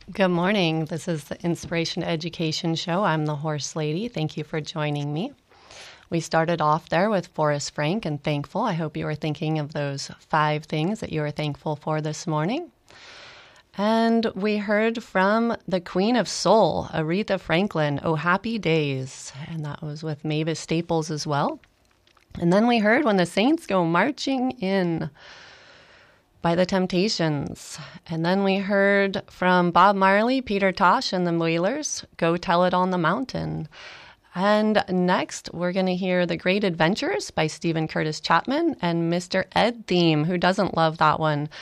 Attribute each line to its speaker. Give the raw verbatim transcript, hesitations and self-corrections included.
Speaker 1: Good morning. This is the Inspiration Education Show. I'm the Horse Lady. Thank you for joining me. We started off there with Forrest Frank and Thankful. I hope you were thinking of those five things that you are thankful for this morning. And we heard from the Queen of Soul, Aretha Franklin, Oh Happy Days. And that was with Mavis Staples as well. And then we heard When the Saints Go Marching In by the Temptations. And then we heard from Bob Marley, Peter Tosh, and the Wailers, Go Tell It on the Mountain. And next, we're going to hear The Great Adventures by Stephen Curtis Chapman and Mister Ed theme. Who doesn't love that one?